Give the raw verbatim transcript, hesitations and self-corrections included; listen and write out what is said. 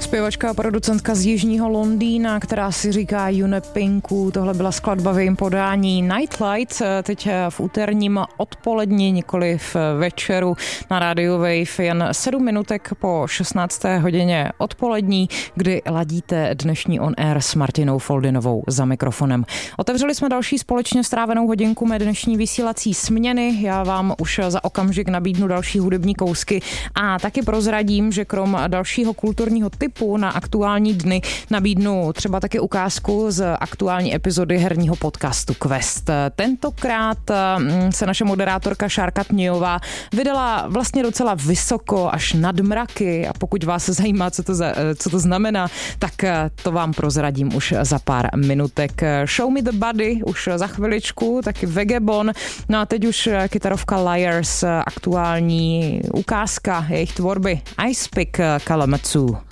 Zpěvačka a producentka z jižního Londýna, která si říká June Pinku. Tohle byla skladba v jejím podání Nightlight, teď v úterním odpoledni, nikoli v večeru na rádiu Wave, jen sedm minutek po šestnácté hodině odpolední, kdy ladíte dnešní On Air s Martinou Foldinovou za mikrofonem. Otevřeli jsme další společně strávenou hodinku mé dnešní vysílací směny. Já vám už za okamžik nabídnu další hudební kousky a taky prozradím, že krom dalšího kulturního typu na aktuální dny nabídnu třeba taky ukázku z aktuální epizody herního podcastu Quest. Tentokrát se naše moderátorka Šárka Tnějová vydala vlastně docela vysoko až nad mraky a pokud vás zajímá, co to, za, co to znamená, tak to vám prozradím už za pár minutek. Show Me the Body už za chviličku, taky Vegebon, no a teď už kytarovka Liars, aktuální ukázka jejich tvorby Ice Pick Kalamazoo.